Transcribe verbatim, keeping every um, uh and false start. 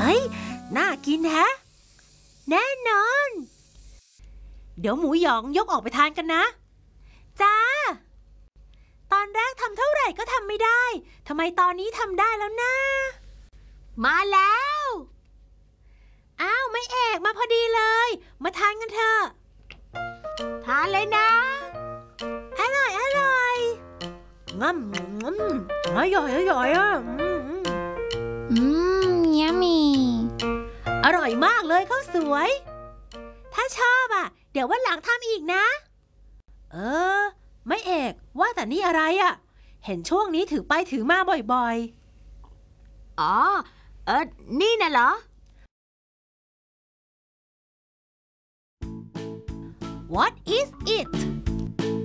ฮ้ยน่ากินแฮะแน่นอนเดี๋ยวหมูหยองยกออกไปทานกันนะจ้าตอนแรกทำเท่าไหร่ก็ทำไม่ได้ทำไมตอนนี้ทำได้แล้วนะมาแล้วอ้าวไม่เอกมาพอดีเลยมาทานกันเถอะทานเลยนะอร่อยอร่อยงั้มงั้มอร่อยอร่อยอ่ะอืมยัมมี่อร่อยมากเลยข้าวสวยถ้าชอบอ่ะเดี๋ยววันหลังทำอีกนะเออไม่เอกว่าแต่นี่อะไรอ่ะเห็นช่วงนี้ถือไปถือมาบ่อยๆอ๋อเออนี่น่ะเหรอ What is it